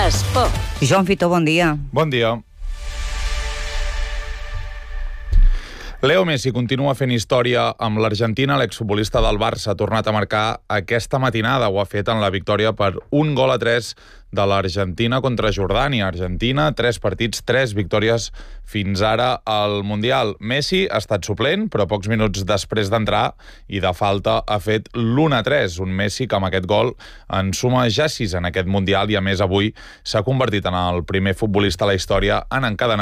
Esport. Joan Fitó, bon dia. Bon dia. Leo Messi continua fent història amb l'Argentina. L'exfutbolista del Barça ha tornat a marcar aquesta matinada. Ho ha fet en la victòria per 1-3 de l'Argentina contra Jordània. Argentina, 3 partits, 3 victòries fins ara al Mundial. Messi ha estat suplent, però pocs minuts després d'entrar i de falta ha fet l'1-3. Un Messi que amb aquest gol en suma ja 6 en aquest Mundial i a més avui s'ha convertit en el primer futbolista a la història en encadenar